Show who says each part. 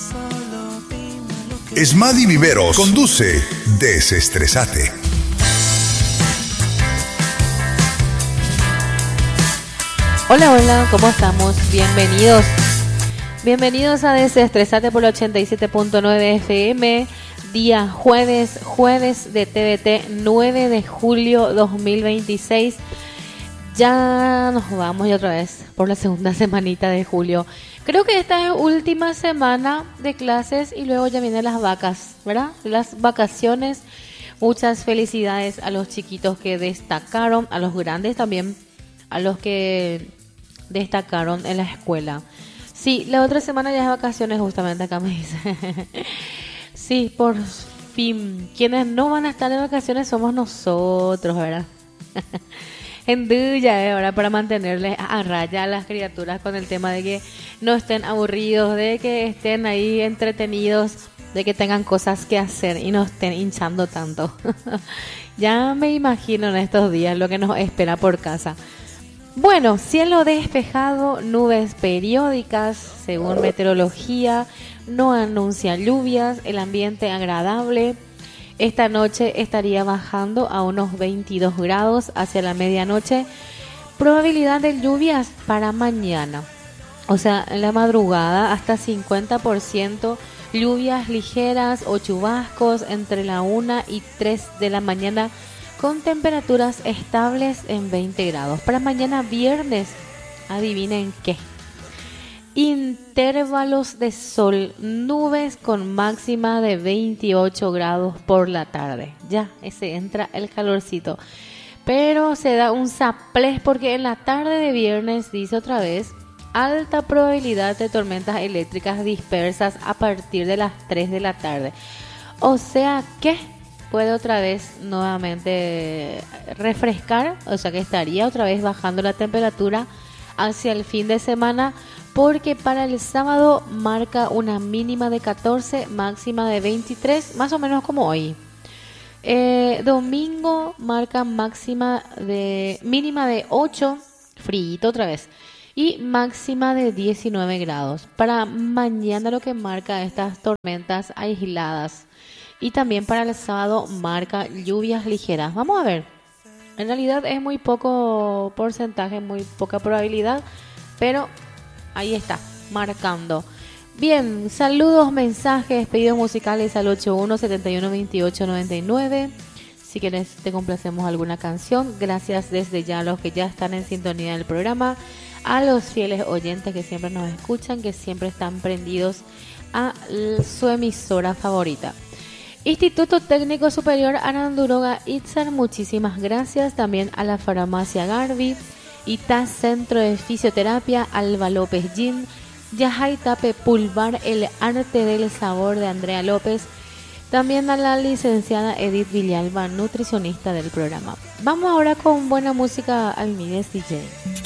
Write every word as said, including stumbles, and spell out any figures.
Speaker 1: Esmadi Viveros conduce Desestresate.
Speaker 2: Hola, hola, ¿cómo estamos? Bienvenidos. Bienvenidos a Desestresate por la ochenta y siete punto nueve F M. Día jueves, jueves de T V T, nueve de julio dos mil veintiséis. Ya nos vamos y otra vez por la segunda semanita de julio. Creo que esta es última semana de clases y luego ya vienen las vacas, ¿verdad? Las vacaciones. Muchas felicidades a los chiquitos que destacaron, a los grandes también, a los que destacaron en la escuela. Sí, la otra semana ya es vacaciones, justamente acá me dice. Sí, por fin. Quienes no van a estar de vacaciones somos nosotros, ¿verdad? En duya, ¿eh? Ahora para mantenerles a raya a las criaturas con el tema de que no estén aburridos, de que estén ahí entretenidos, de que tengan cosas que hacer y no estén hinchando tanto. Ya me imagino en estos días lo que nos espera por casa. Bueno, cielo despejado, nubes periódicas, según meteorología, no anuncia lluvias, el ambiente agradable. Esta noche estaría bajando a unos veintidós grados hacia la medianoche. Probabilidad de lluvias para mañana. O sea, en la madrugada hasta cincuenta por ciento. Lluvias ligeras o chubascos entre la una y tres de la mañana con temperaturas estables en veinte grados. Para mañana viernes, adivinen qué. Intervalos de sol, nubes con máxima de veintiocho grados por la tarde. Ya, ese entra el calorcito. Pero se da un saplés porque en la tarde de viernes, dice otra vez, alta probabilidad de tormentas eléctricas dispersas a partir de las tres de la tarde. O sea que puede otra vez nuevamente refrescar, o sea que estaría otra vez bajando la temperatura hacia el fin de semana, porque para el sábado marca una mínima de catorce, máxima de veintitrés, más o menos como hoy. Eh, domingo marca máxima de mínima de ocho, frío otra vez, y máxima de diecinueve grados. Para mañana lo que marca estas tormentas aisladas, y también para el sábado marca lluvias ligeras. Vamos a ver. En realidad es muy poco porcentaje, muy poca probabilidad, pero ahí está, marcando. Bien, saludos, mensajes, pedidos musicales al ochenta y uno, setenta y uno, veintiocho, noventa y nueve. Si quieres, te complacemos alguna canción. Gracias desde ya a los que ya están en sintonía del programa, a los fieles oyentes que siempre nos escuchan, que siempre están prendidos a su emisora favorita. Instituto Técnico Superior Aranduroga Itzar, muchísimas gracias. También a la Farmacia Garbi, I T A Centro de Fisioterapia, Alba López Gym, Yajay Tape Pulvar, El Arte del Sabor de Andrea López. También a la licenciada Edith Villalba, nutricionista del programa. Vamos ahora con buena música al Mides D J.